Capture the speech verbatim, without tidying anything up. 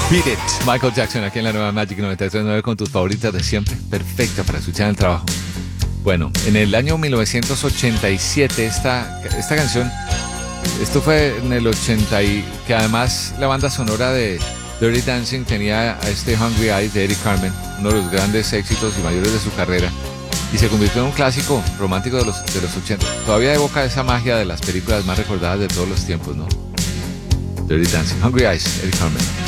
Beat It, Michael Jackson, aquí en la nueva Magic noventa y tres punto nueve con tus favoritas de siempre, perfecta para escuchar en el trabajo. Bueno, en el año mil novecientos ochenta y siete esta, esta canción, esto fue en el ochenta y que además la banda sonora de Dirty Dancing tenía a este Hungry Eyes de Eric Carmen, uno de los grandes éxitos y mayores de su carrera, y se convirtió en un clásico romántico de los, de los ochenta. Todavía evoca esa magia de las películas más recordadas de todos los tiempos, ¿no? Dirty Dancing, Hungry Eyes, Eric Carmen.